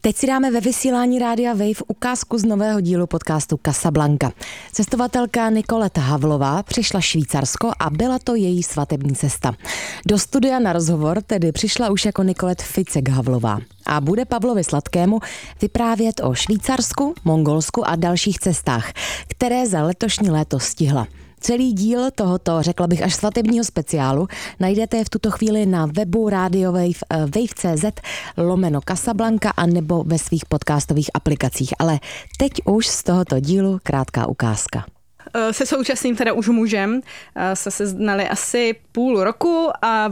Teď si dáme ve vysílání Rádia Wave ukázku z nového dílu podcastu Casablanca. Cestovatelka Nicolette Havlová přišla Švýcarsko a byla to její svatební cesta. Do studia na rozhovor tedy přišla už jako Nicolette Ficek Havlová a bude Pavlovi Sladkému vyprávět o Švýcarsku, Mongolsku a dalších cestách, které za letošní léto stihla. Celý díl tohoto, řekla bych, až svatebního speciálu najdete v tuto chvíli na webu Radio Wave, wave.cz/Casablanca a nebo ve svých podcastových aplikacích. Ale teď už z tohoto dílu krátká ukázka. Se současným teda už mužem jsme se znali asi půl roku a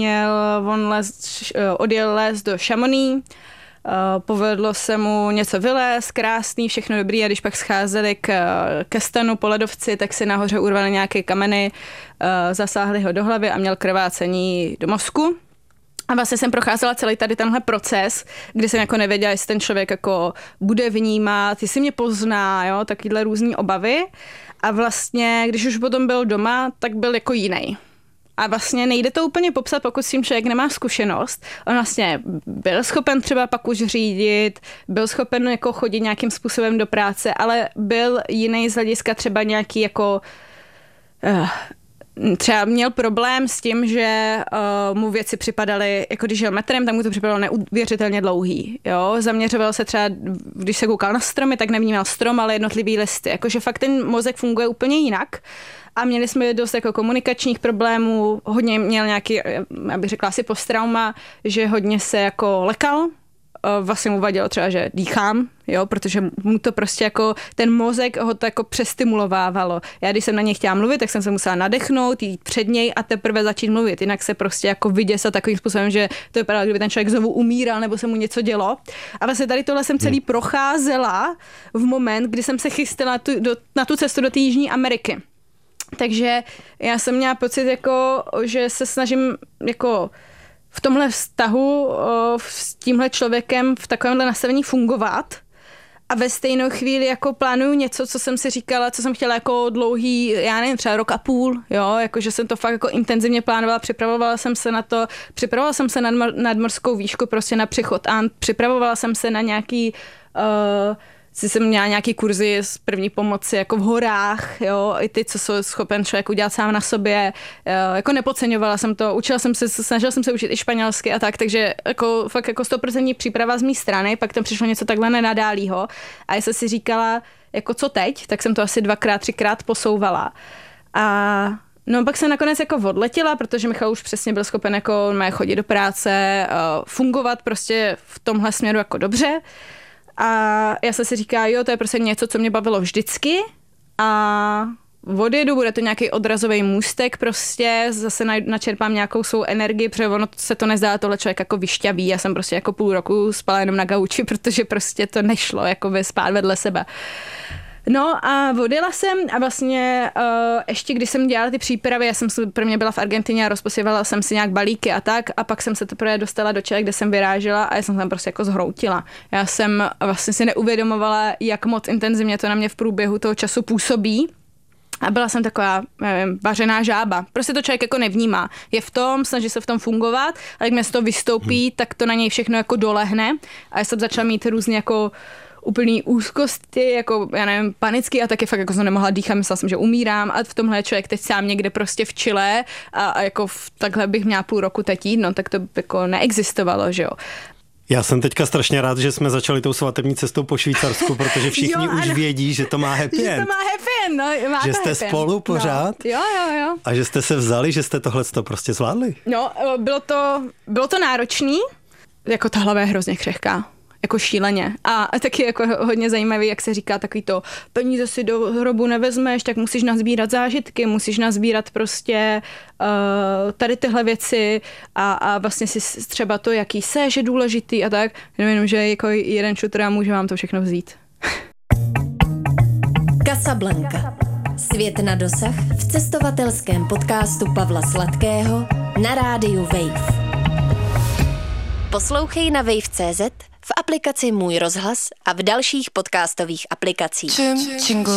odjel lézt do Chamonix. Povedlo se mu něco vylézt, krásný, všechno dobrý, a když pak scházeli ke stanu po ledovci, tak si nahoře urvali nějaké kameny, zasáhli ho do hlavy a měl krvácení do mozku. A vlastně jsem procházela celý tady tenhle proces, kdy jsem jako nevěděla, jestli ten člověk jako bude vnímat, jestli mě pozná, jo, takovýhle různý obavy. A vlastně, když už potom byl doma, tak byl jako jiný. A vlastně nejde to úplně popsat, pokud s tím člověk nemá zkušenost. On vlastně byl schopen třeba pak už řídit, byl schopen jako chodit nějakým způsobem do práce, ale byl jiný z hlediska třeba nějaký jako... Třeba měl problém s tím, že mu věci připadaly, jako když jel metrem, tak mu to připadalo neuvěřitelně dlouhý. Jo? Zaměřoval se třeba, když se koukal na stromy, tak nevnímal strom, ale jednotlivý listy. Jakože fakt ten mozek funguje úplně jinak. A měli jsme dost jako komunikačních problémů, hodně měl nějaký, já bych řekla asi posttrauma, že hodně se jako lekal. Vlastně mu vadilo třeba, že dýchám, jo, protože mu to prostě jako, ten mozek ho to jako přestimulovávalo. Já když jsem na něj chtěla mluvit, tak jsem se musela nadechnout, jít před něj a teprve začít mluvit. Jinak se prostě jako vyděsat takovým způsobem, že to vypadalo, kdyby ten člověk znovu umíral nebo se mu něco dělo. A vlastně tady tohle jsem celý procházela v moment, kdy jsem se chystala na tu cestu do té Jižní Ameriky. Takže já jsem měla pocit, jako, že se snažím jako v tomhle vztahu s tímhle člověkem v takovémhle nastavení fungovat a ve stejnou chvíli jako plánuju něco, co jsem si říkala, co jsem chtěla jako dlouhý, já nevím, třeba rok a půl, jo, jakože jsem to fakt jako intenzivně plánovala, připravovala jsem se na nadmořskou výšku prostě na přechod a připravovala jsem se na nějaký jsem měla nějaký kurzy z první pomoci jako v horách, jo, i ty, co jsou schopen člověk udělat sám na sobě, jako nepodceňovala jsem to, snažila jsem se učit i španělsky a tak, takže jako fakt jako 100% příprava z mé strany, pak tam přišlo něco takhle nenadálýho a já jsem si říkala, jako co teď, tak jsem to asi 2x, 3x posouvala a no pak jsem nakonec jako odletěla, protože Michal už přesně byl schopen jako chodit do práce, fungovat prostě v tomhle směru jako dobře. A já jsem si říkala, jo, to je prostě něco, co mě bavilo vždycky a odjedu, bude to nějaký odrazový můstek prostě, zase načerpám nějakou svou energii, protože ono se to nezdá, tohle člověk jako vyšťaví, já jsem prostě jako půl roku spala jenom na gauči, protože prostě to nešlo jako spát vedle sebe. No a odjela jsem a vlastně ještě když jsem dělala ty přípravy, já jsem pro mě byla v Argentině a rozposívala jsem si nějak balíky a tak a pak jsem se teprve dostala do Chile, kde jsem vyrážela a já jsem tam prostě jako zhroutila. Já jsem vlastně si neuvědomovala, jak moc intenzivně to na mě v průběhu toho času působí. A byla jsem taková, nevím, vařená žába. Prostě to člověk jako nevnímá. Je v tom, snaží se v tom fungovat, ale jak mě z toho vystoupí, tak to na něj všechno jako dolehne. A já jsem začala mít různě jako úplný úzkosti, jako já nevím, panický a taky fakt jako jsem nemohla dýchat, myslela jsem, že umírám a v tomhle člověk teď sám někde prostě v Chile a jako takhle bych měla půl roku teď jít, no tak to jako neexistovalo, že jo. Já jsem teďka strašně rád, že jsme začali tou svatební cestou po Švýcarsku, protože všichni jo, už vědí, že to má happy end. Že to má happy end, no. Má že to jste happy spolu end. pořád. No. Jo. A že jste se vzali, že jste tohleto prostě zvládli. No, bylo to náročný, jako ta hlava je hrozně křehká. Jako šíleně. A taky jako hodně zajímavý, jak se říká, takový to peníze si do hrobu nevezmeš, tak musíš nazbírat zážitky, musíš nazbírat prostě tady tyhle věci a vlastně si třeba to, jaký seš, je důležitý a tak. Jenom, že jako jeden šutr a může vám to všechno vzít. Casablanca. Svět na dosah v cestovatelském podcastu Pavla Sladkého na rádiu Wave. Poslouchej na wave.cz, v aplikaci Můj rozhlas a v dalších podcastových aplikacích.